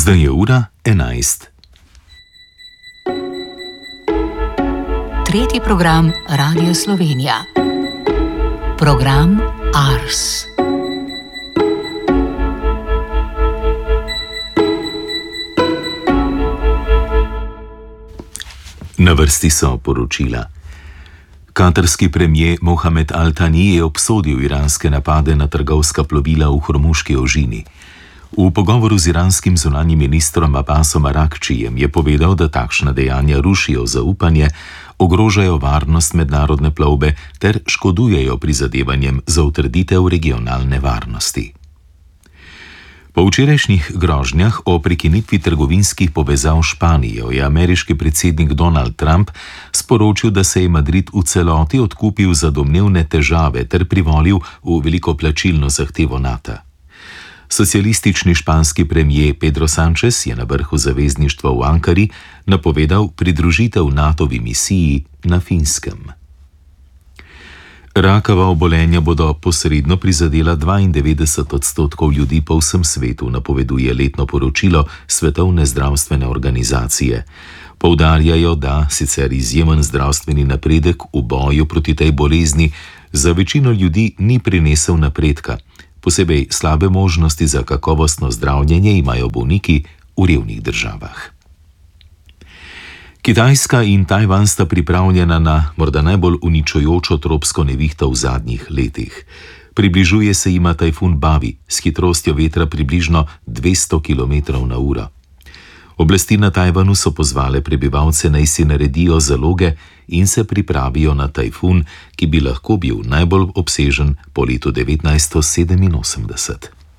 Zdaj je ura 11. Tretji program Radio Slovenija. Program Ars. Na vrsti so poročila. Katarski premier Mohamed Al-Thani je obsodil iranske napade na trgovska plovila v Hormuški ožini. V pogovoru z iranskim zunanjim ministrom Abbasom Arakčijem je povedal, da takšna dejanja rušijo zaupanje, ogrožajo varnost mednarodne plovbe ter škodujejo prizadevanjem za utrditev regionalne varnosti. Po včerajšnjih grožnjah o prekinitvi trgovinskih povezav s Španijo je ameriški predsednik Donald Trump sporočil, da se je Madrid v celoti odkupil za domnevne težave ter privolil v veliko plačilno zahtevo NATO. Socialistični španski premier Pedro Sánchez je na vrhu zavezništva v Ankari napovedal pridružitev NATO-vi misiji na Finskem. Rakava obolenja bodo posredno prizadela 92% ljudi po vsem svetu, napoveduje letno poročilo Svetovne zdravstvene organizacije. Poudarjajo, da sicer izjemen zdravstveni napredek v boju proti tej bolezni za večino ljudi ni prinesel napredka. Posebej slabe možnosti za kakovostno zdravljenje imajo bolniki v revnih državah. Kitajska in Tajvan sta pripravljena na morda najbolj uničujočo tropsko nevihto v zadnjih letih. Približuje se jima tajfun Bavi s hitrostjo vetra približno 200 km/h. Oblasti na Tajvanu so pozvale prebivalce, naj si naredijo zaloge in se pripravijo na tajfun, ki bi lahko bil najbolj obsežen po letu 1987.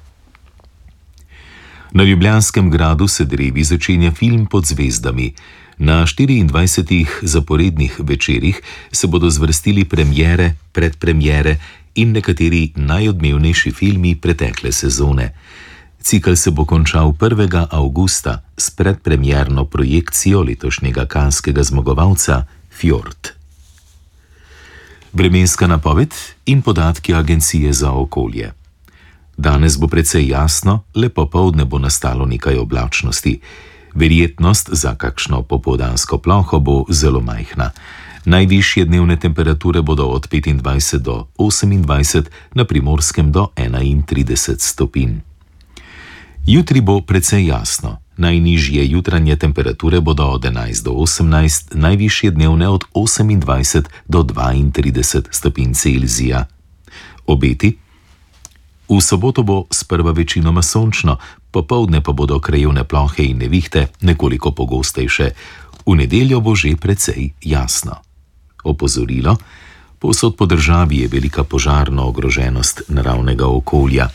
Na Ljubljanskem gradu se drevi začenja film Pod zvezdami. Na 24 zaporednih večerih se bodo zvrstili premiere, predpremiere in nekateri najodmevnejši filmi pretekle sezone. Cikel se bo končal 1. avgusta s predpremierno projekcijo letošnjega kanskega zmagovalca Fjord. Vremenska napoved in podatki Agencije za okolje. Danes bo precej jasno, le popoldne bo nastalo nekaj oblačnosti. Verjetnost za kakšno popoldansko ploho bo zelo majhna. Najvišje dnevne temperature bodo od 25 do 28, na Primorskem do 31 stopinj. Jutri bo precej jasno. Najnižje jutranje temperature bodo od 11 do 18, najvišje dnevne od 28 do 32 stopinj Celzija. Obeti? V soboto bo sprva večinoma sončno, popoldne pa bodo krajevne plohe in nevihte nekoliko pogostejše. V nedeljo bo že precej jasno. Opozorilo: povsod po državi je velika požarna ogroženost naravnega okolja.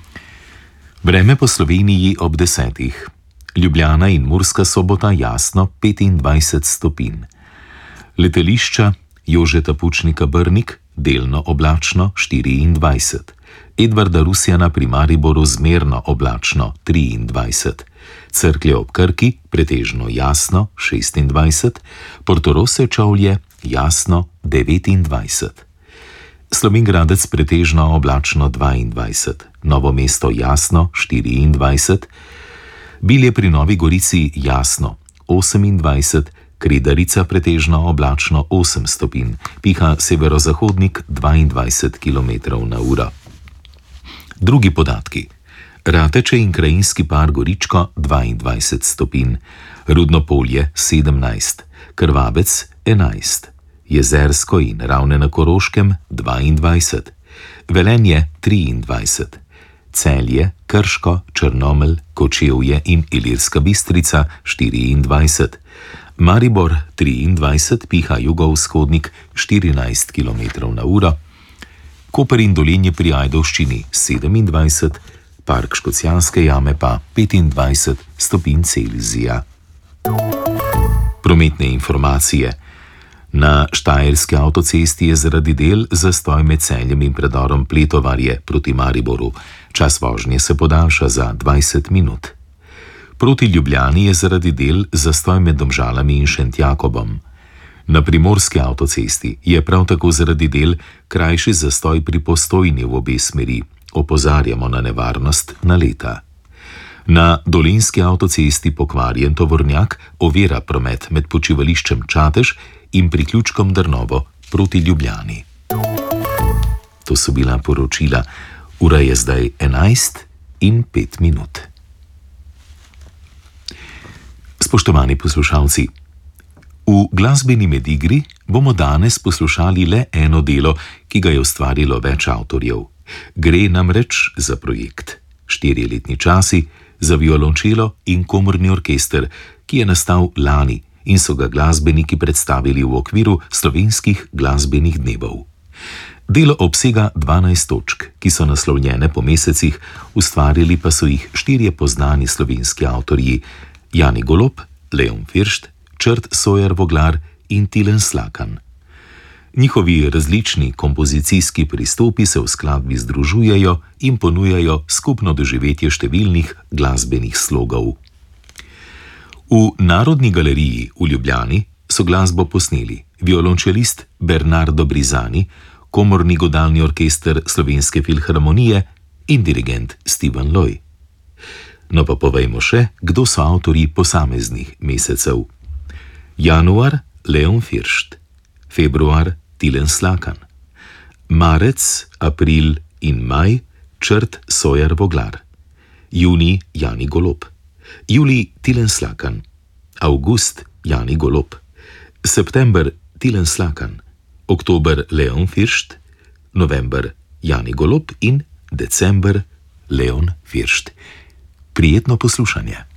Vreme po Sloveniji ob 10. Ljubljana in Murska Sobota jasno 25 stopinj. Letališča Jožeta Pučnika Brnik delno oblačno 24. Edvarda Rusjana pri Mariboru zmerno oblačno 23. Cerklje ob Krki pretežno jasno 26. Portorože Čovlje jasno 29. Slovenj Gradec pretežno oblačno 22. Novo mesto jasno 24. Bilje pri Novi Gorici jasno 28. Kredarica pretežno oblačno 8 stopinj. Piha severozahodnik 22 km/h. Drugi podatki. Rateče in krajinski par Goričko 22 stopinj. Rudno Polje 17. Krvavec 11. Jezersko in Ravne na Koroškem 22. Velenje 23. Celje, Krško, Črnomelj, Kočevje in Ilirska Bistrica 24. Maribor 23, piha jugovzhodnik 14 km/h. Koper in Dolenje pri Ajdovščini 27, Park Škocjanske jame pa 25 stopinj Celzija. Prometne informacije. Na Štajerski avtocesti je zaradi del zastoj med Celjem in predorom Pletovarje proti Mariboru. Čas vožnje se podaljša za 20 minut. Proti Ljubljani je zaradi del zastoj med Domžalami in Šentjakobom. Na Primorski avtocesti je prav tako zaradi del krajši zastoj pri Postojni v obe smeri. Opozarjamo na nevarnost naleta. Na dolenjski avtocesti pokvarjen tovornjak ovira promet med počivališčem Čatež in priključkom Drnovo proti Ljubljani. To so bila poročila. Ura je zdaj 11:05. Spoštovani poslušalci, v glasbeni medigri bomo danes poslušali le eno delo, ki ga je ustvarilo več avtorjev. Gre namreč za projekt 4-letni časi za violončelo in komorni orkester, ki je nastal lani in so ga glasbeniki predstavili v okviru slovenskih glasbenih dnevov. Delo obsega 12 točk, ki so naslovljene po mesecih, ustvarili pa so jih 4 poznani slovenski avtorji: Jani Golob, Leon Firšt, Črt Sojer Voglar in Tilen Slakan. Njihovi različni kompozicijski pristopi se v skladbi združujejo in ponujajo skupno doživetje številnih glasbenih slogov. V Narodni galeriji v Ljubljani so glasbo posneli violončelist Bernardo Brizani, komorni godalni orkester Slovenske filharmonije in dirigent Steven Loj. No pa povejmo še, kdo so avtorji posameznih mesecev. Januar Leon Firšt, februar Tilen Slakan, marec, april in maj Črt Sojer Voglar, junij Jani Golob, julij Tilen Slakan, avgust Jani Golob, september Tilen Slakan, oktober Leon Firšt, november Jani Golob in december Leon Firšt. Prijetno poslušanje.